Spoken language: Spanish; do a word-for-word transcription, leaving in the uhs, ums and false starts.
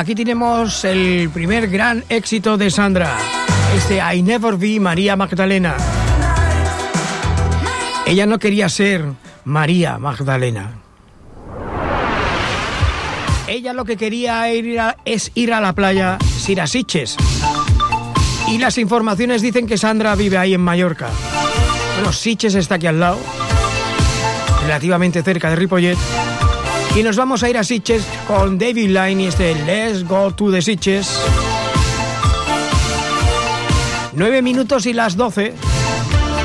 aquí tenemos el primer gran éxito de Sandra, este I Never Be María Magdalena. Ella no quería ser María Magdalena. Ella lo que quería ir a, es ir a la playa, es ir a Sitges. Y las informaciones dicen que Sandra vive ahí en Mallorca. Bueno, Sitges está aquí al lado, relativamente cerca de Ripollet. Y nos vamos a ir a Sitges con David Line y este Let's Go to the Sitges. Nueve minutos y las doce.